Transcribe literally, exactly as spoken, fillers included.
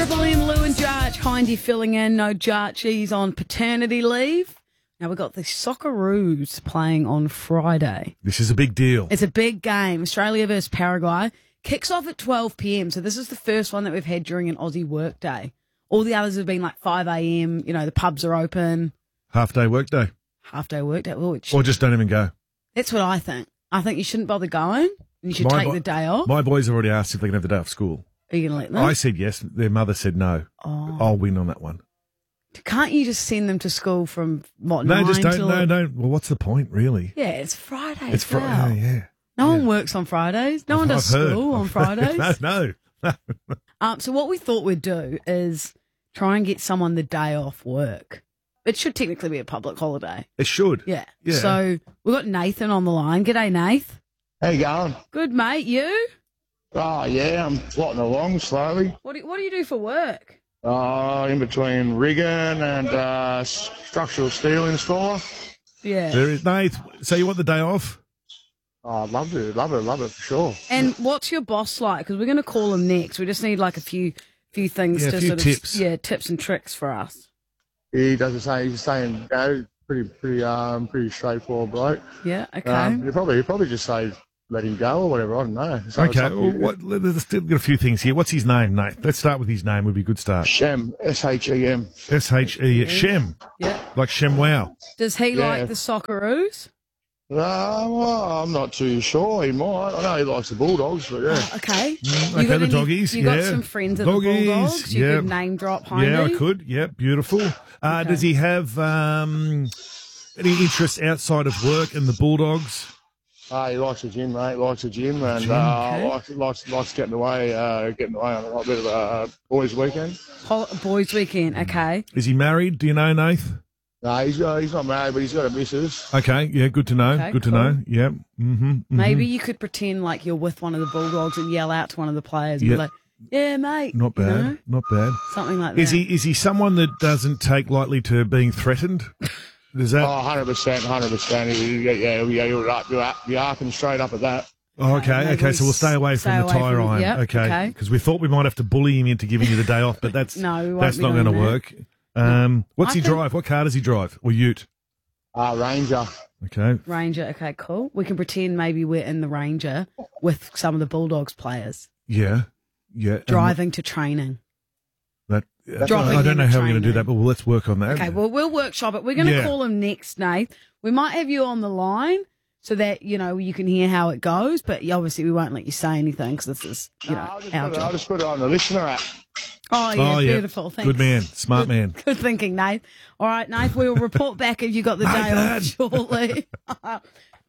Triple M, Lou and Jarch. Hindy filling in. No Jarchies on paternity leave. Now we've got the Socceroos playing on Friday. This is a big deal. It's a big game. Australia versus Paraguay. Kicks off at twelve p.m. So this is the first one that we've had during an Aussie work day. All the others have been like five a.m. You know, the pubs are open. Half day work day. Half day work day. Well, Or just don't even go. That's what I think. I think you shouldn't bother going. You should My take bo- the day off. My boys have already asked if they can have the day off school. Are you going to let them? I said yes. Their mother said no. Oh. I'll win on that one. Can't you just send them to school from, what, No, nine just don't. till... No, don't. Well, what's the point, really? Yeah, it's Friday It's as well. Friday, yeah. No yeah. one works on Fridays. No one I've does heard. school on I've heard. Fridays. No, no. Um, so what we thought we'd do is try and get someone the day off work. It should technically be a public holiday. It should. Yeah. Yeah. So we've got Nathan on the line. G'day, Nath. How you going? Good, mate. You? Oh, yeah, I'm plodding along slowly. What do, what do you do for work? Uh, in between rigging and uh, s- structural steel installer. Yeah. There is, Nate, so you want the day off? Oh, I'd love to, love it, love it for sure. And what's your boss like? Because we're going to call him next. We just need like a few few things Yeah, a to few sort tips. of yeah tips and tricks for us. He doesn't say, he's saying, you know, pretty, pretty, um, pretty straightforward bloke. Yeah. Okay. Um, he'd probably, he'd probably just say, let him go or whatever, I don't know. So it's Okay, up to well, you. what, let's still get a few things here. What's his name, Nate? Let's start with his name. Would be a good start. Shem, S H E M. S H E Shem, Yeah. like Shem Wow. Does he Yeah. like the Socceroos? Uh, well, I'm not too sure. He might. I know he likes the Bulldogs, but yeah. Okay. You Mm, okay, got the any- doggies, You got yeah. some friends at Doggies, the Bulldogs. You yeah. could name drop Hindy. Yeah, I could. Yeah, beautiful. Uh, Okay. Does he have um, any interest outside of work in the Bulldogs? Uh, he likes the gym, mate. Likes the gym, and Gym, uh, okay. likes, likes likes getting away, uh, getting away on a little bit of a boys' weekend. Hol- Boys weekend. Okay. Is he married? Do you know, Nath? No, he's uh, he's not married, but he's got a missus. Okay, yeah, good to know. Okay, good to cool. know. Yeah. Mm-hmm, mm-hmm. Maybe you could pretend like you're with one of the Bulldogs and yell out to one of the players and Yeah. be like, "Yeah, mate." Not you bad. know? Not bad. Something like that. Is he is he someone that doesn't take lightly to being threatened? Does that? Oh, one hundred percent, one hundred percent. Yeah, yeah, yeah. You're up, you're up, you're up and straight up at that. Oh, okay, maybe okay. we So we'll stay away stay from the away tire from- iron. yep, okay, okay. because we thought we might have to bully him into giving you the day off, but that's No, we won't that's be not going to doing that. work. Um, what's I he think- drive? What car does he drive? Or Ute? Uh, Ranger. Okay. Ranger. Okay, cool. We can pretend maybe we're in the Ranger with some of the Bulldogs players Yeah. Yeah. and driving to training. That, Dropping I don't in know the how we're going to do training. that, but well, let's work on that. Okay, well, we'll workshop it. We're going to Yeah. call him next, Nate. We might have you on the line so that, you know, you can hear how it goes, but obviously we won't let you say anything because this is, you know, I'll, just our put it, I'll job. just put it on the listener app. Oh, yeah, Oh, yeah. beautiful. Thanks. Good man. Smart man. Good thinking, Nate. All right, Nate, we'll report back if you got the day off shortly.